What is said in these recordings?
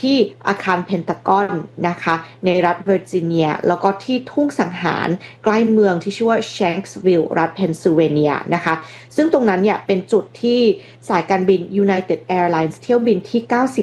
ที่อาคารเพนทากอนนะคะในรัฐเวอร์จิเนียแล้วก็ที่ทุ่งสังหารใกล้เมืองที่ชื่อว่าแชงส์วิลล์รัฐเพนซิลเวเนียนะคะซึ่งตรงนั้นเนี่ยเป็นจุดที่สายการบิน United Airlines เที่ยวบินที่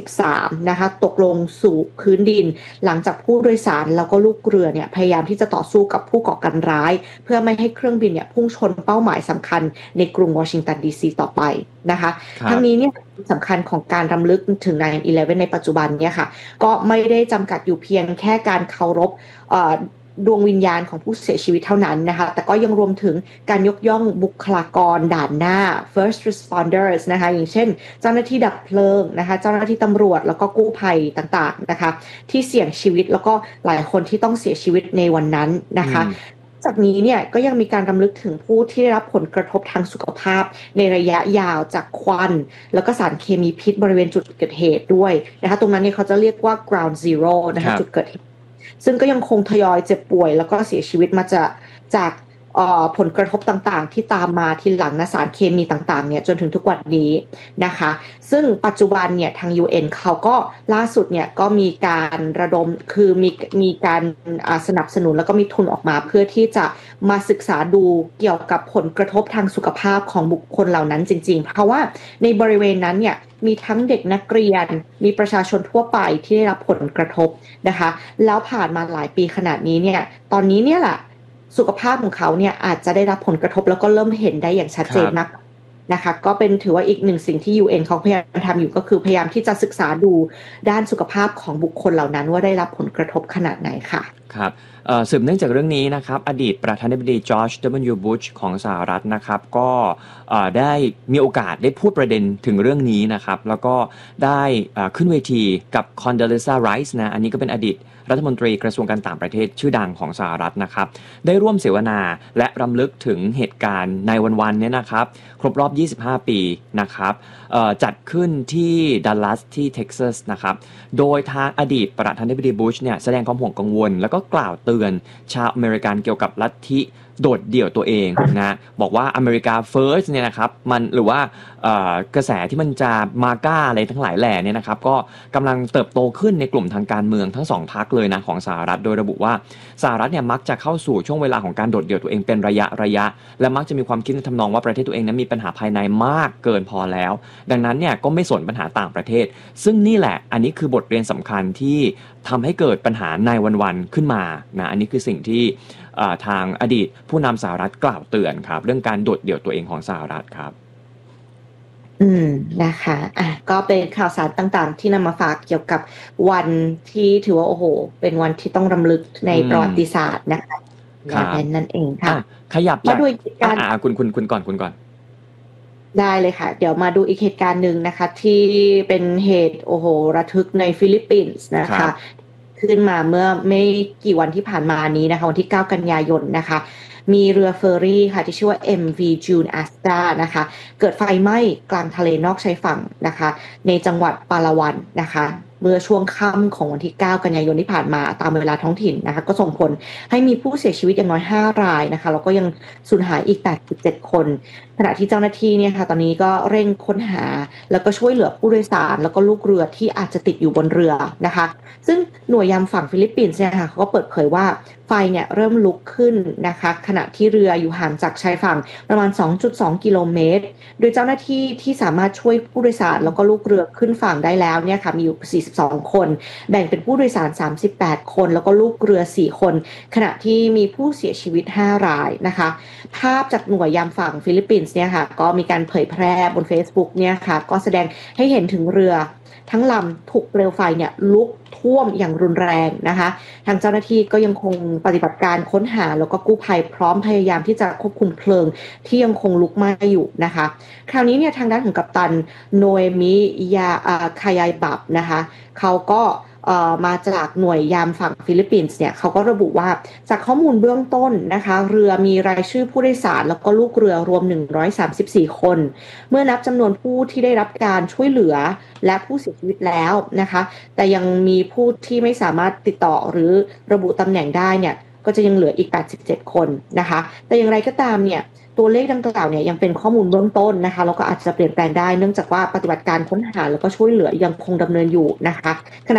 93นะคะตกลงสู่พื้นดินหลังจากผู้โดยสารแล้วก็ลูกเรือเนี่ยพยายามที่จะต่อสู้กับผู้ก่อการร้ายเพื่อไม่ให้เครื่องบินเนี่ยพุ่งชนเป้าหมายสำคัญในกรุงวอชิงตันดีซีต่อไปนะคะทั้งนี้เนี่ยสำคัญของการรำลึกถึง 9/11 ในปัจจุบันเนี่ยค่ะก็ไม่ได้จำกัดอยู่เพียงแค่การเคารพดวงวิญญาณของผู้เสียชีวิตเท่านั้นนะคะแต่ก็ยังรวมถึงการยกย่องบุคลากรด่านหน้า first responders นะคะอย่างเช่นเจ้าหน้าที่ดับเพลิงนะคะเจ้าหน้าที่ตำรวจแล้วก็กู้ภัยต่างๆนะคะที่เสี่ยงชีวิตแล้วก็หลายคนที่ต้องเสียชีวิตในวันนั้นนะคะจากนี้เนี่ยก็ยังมีการรำลึกถึงผู้ที่ได้รับผลกระทบทางสุขภาพในระยะยาวจากควันแล้วก็สารเคมีพิษบริเวณจุดเกิดเหตุด้วยนะคะตรงนั้นเนี่ยเขาจะเรียกว่า ground zero นะคะจุดเกิดเหตุซึ่งก็ยังคงทยอยเจ็บป่วยแล้วก็เสียชีวิตมาจากผลกระทบต่างๆที่ตามมาทีหลังนะสารเคมีต่างๆเนี่ยจนถึงทุกวันนี้นะคะซึ่งปัจจุบันเนี่ยทาง UN เขาก็ล่าสุดเนี่ยก็มีการระดมคือมีการสนับสนุนแล้วก็มีทุนออกมาเพื่อที่จะมาศึกษาดูเกี่ยวกับผลกระทบทางสุขภาพของบุคคลเหล่านั้นจริงๆเพราะว่าในบริเวณนั้นเนี่ยมีทั้งเด็กนักเรียนมีประชาชนทั่วไปที่ได้รับผลกระทบนะคะแล้วผ่านมาหลายปีขนาดนี้เนี่ยตอนนี้เนี่ยแหละสุขภาพของเขาเนี่ยอาจจะได้รับผลกระทบแล้วก็เริ่มเห็นได้อย่างชัดเจนนะคะก็เป็นถือว่าอีกหนึ่งสิ่งที่ UN เขาพยายามทำอยู่ก็คือพยายามที่จะศึกษาดูด้านสุขภาพของบุคคลเหล่านั้นว่าได้รับผลกระทบขนาดไหนค่ะครับสืบเนื่องจากเรื่องนี้นะครับอดีตประธานาธิบดีจอร์จ W. บุชของสหรัฐนะครับก็ได้มีโอกาสได้พูดประเด็นถึงเรื่องนี้นะครับแล้วก็ได้ขึ้นเวทีกับ Condoleezza Rice นะอันนี้ก็เป็นอดีตรัฐมนตรีกระทรวงการต่างประเทศชื่อดังของสหรัฐนะครับได้ร่วมเสวนาและรำลึกถึงเหตุการณ์ในวันเนี่ยนะครับครบรอบ 25 ปีนะครับจัดขึ้นที่ดัลลัสที่เท็กซัสนะครับโดยทางอดีตประธานาธิบดีบุชเนี่ยแสดงความห่วงกังวลแล้วก็กล่าวเตือนชาวอเมริกันเกี่ยวกับลัทธิโดดเดี่ยวตัวเองนะบอกว่าอเมริกาเฟิร์สเนี่ยนะครับมันหรือว่ากระแสที่มันจะมาก้าอะไรทั้งหลายแหล่เนี่ยนะครับก็กำลังเติบโตขึ้นในกลุ่มทางการเมืองทั้งสองพรรคเลยนะของสหรัฐโดยระบุว่าสหรัฐเนี่ยมักจะเข้าสู่ช่วงเวลาของการโดดเดี่ยวตัวเองเป็นระยะและมักจะมีความคิดในทำนองว่าประเทศตัวเองนั้นมีปัญหาภายในมากเกินพอแล้วดังนั้นเนี่ยก็ไม่สนปัญหาต่างประเทศซึ่งนี่แหละอันนี้คือบทเรียนสำคัญที่ทำให้เกิดปัญหาในวันขึ้นมานะอันนี้คือสิ่งที่ทางอดีตผู้นำสหรัฐกล่าวเตือนครับเรื่องการโดดเดี่ยวตัวเองของสหรัฐครับนะคะก็เป็นข่าวสารต่างๆที่นำมาฝากเกี่ยวกับวันที่ถือว่าโอ้โหเป็นวันที่ต้องรำลึกในประวัติศาสตร์นะคะนั่นเองค่ะขยับมาดูเหตุการณ์คุณก่อนได้เลยค่ะเดี๋ยวมาดูอีกเหตุการณ์หนึ่งนะคะที่เป็นเหตุโอ้โหระทึกในฟิลิปปินส์นะคะขึ้นมาเมื่อไม่กี่วันที่ผ่านมานี้นะคะวันที่9 กันยายนนะคะมีเรือเฟอร์รี่ค่ะที่ชื่อว่า MV June Asta นะคะเกิดไฟไหม้กลางทะเลนอกชายฝั่งนะคะในจังหวัดปาลาวันนะคะเมื่อช่วงค่ำของวันที่9 กันยายนที่ผ่านมาตามเวลาท้องถิ่นนะคะก็ส่งผลให้มีผู้เสียชีวิตอย่างน้อย5 รายนะคะแล้วก็ยังสูญหายอีก87 คนขณะที่เจ้าหน้าที่เนี่ยค่ะตอนนี้ก็เร่งค้นหาแล้วก็ช่วยเหลือผู้โดยสารแล้วก็ลูกเรือที่อาจจะติดอยู่บนเรือนะคะซึ่งหน่วยยามฝั่งฟิลิปปินส์เนี่ยค่ะเขาก็เปิดเผยว่าไฟเนี่ยเริ่มลุกขึ้นนะคะขณะที่เรืออยู่ห่างจากชายฝั่งประมาณ 2.2 กิโลเมตรโดยเจ้าหน้าที่ที่สามารถช่วยผู้โดยสารแล้วก็ลูกเรือขึ้นฝั่งได้แล้วเนี่ยค่ะมีอยู่42 คนแบ่งเป็นผู้โดยสาร38 คนแล้วก็ลูกเรือ4 คนขณะที่มีผู้เสียชีวิต5 รายนะคะภาพจากหน่วยยามฝั่งฟิลิปปินส์เนี่ยค่ะก็มีการเผยแพร่บน Facebook เนี่ยค่ะก็แสดงให้เห็นถึงเรือทั้งลำถูกเปลวไฟเนี่ยลุกท่วมอย่างรุนแรงนะคะทางเจ้าหน้าที่ก็ยังคงปฏิบัติการค้นหาแล้วก็กู้ภัยพร้อมพยายามที่จะควบคุมเพลิงที่ยังคงลุกไหม้อยู่นะคะคราวนี้เนี่ยทางด้านของกัปตันโนเอมิคายายบับนะคะเขาก็มาจากหน่วยยามฝั่งฟิลิปปินส์เนี่ยเขาก็ระบุว่าจากข้อมูลเบื้องต้นนะคะเรือมีรายชื่อผู้โดยสารแล้วก็ลูกเรือรวม134 คนเมื่อนับจำนวนผู้ที่ได้รับการช่วยเหลือและผู้เสียชีวิตแล้วนะคะแต่ยังมีผู้ที่ไม่สามารถติดต่อหรือระบุตำแหน่งได้เนี่ยก็จะยังเหลืออีก87 คนนะคะแต่อย่างไรก็ตามเนี่ยตัวเลขดังกล่าวเนี่ยยังเป็นข้อมูลเบื้องต้นนะคะแล้วก็อาจจะเปลี่ยนแปลงได้เนื่องจากว่าปฏิบัติการค้นหาแล้วก็ช่วยเหลือยังคงดำเนินอยู่นะคะ